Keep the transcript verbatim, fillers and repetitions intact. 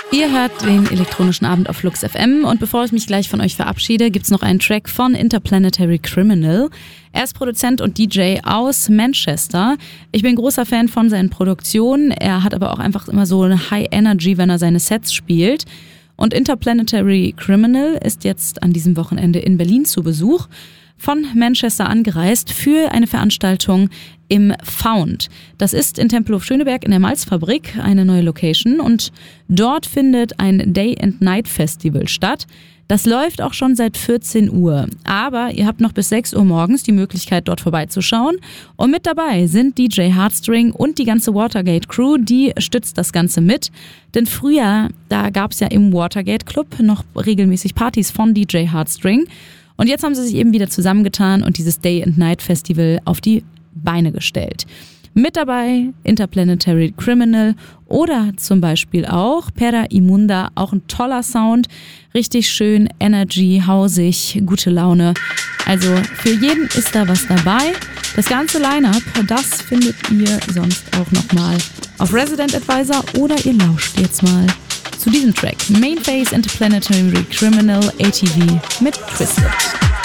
Ihr hört den elektronischen Abend auf Flux F M und bevor ich mich gleich von euch verabschiede, gibt's noch einen Track von Interplanetary Criminal. Er ist Produzent und D J aus Manchester. Ich bin großer Fan von seinen Produktionen. Er hat aber auch einfach immer so eine High Energy, wenn er seine Sets spielt. Und Interplanetary Criminal ist jetzt an diesem Wochenende in Berlin zu Besuch, von Manchester angereist für eine Veranstaltung im Found. Das ist in Tempelhof Schöneberg in der Malzfabrik, eine neue Location, und dort findet ein Day and Night Festival statt. Das läuft auch schon seit vierzehn Uhr, aber ihr habt noch bis sechs Uhr morgens die Möglichkeit, dort vorbeizuschauen. Und mit dabei sind D J Hardstring und die ganze Watergate Crew, die stützt das Ganze mit. Denn früher, da gab es ja im Watergate Club noch regelmäßig Partys von D J Hardstring. Und jetzt haben sie sich eben wieder zusammengetan und dieses Day and Night Festival auf die Beine gestellt. Mit dabei Interplanetary Criminal oder zum Beispiel auch Pera Imunda, auch ein toller Sound, richtig schön, Energy, hausig, gute Laune. Also für jeden ist da was dabei. Das ganze Line-Up, das findet ihr sonst auch nochmal auf Resident Advisor oder ihr lauscht jetzt mal zu diesem Track. Main Phase Interplanetary Criminal A T V mit Twisted.